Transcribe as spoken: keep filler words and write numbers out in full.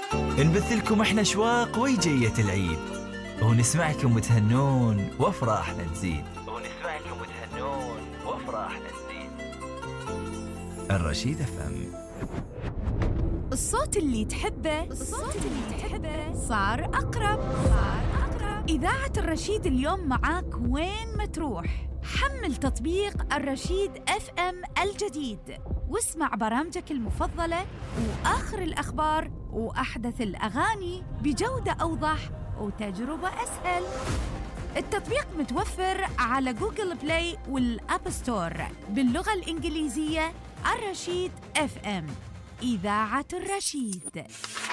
نبث لكم احنا اشواق ويجية العيد، ونسمعكم وتهنون وافراحنا تزيد، ونسمعكم وتهنون وافراحنا تزيد. الرشيد فم. الصوت اللي تحبه، الصوت اللي تحبه صار أقرب، صار أقرب. إذاعة الرشيد اليوم معاك وين ما تروح. حمل تطبيق الرشيد اف ام الجديد واسمع برامجك المفضلة وآخر الأخبار وأحدث الأغاني بجودة أوضح وتجربة أسهل. التطبيق متوفر على جوجل بلاي والأب ستور باللغة الإنجليزية. الرشيد اف ام، إذاعة الرشيد.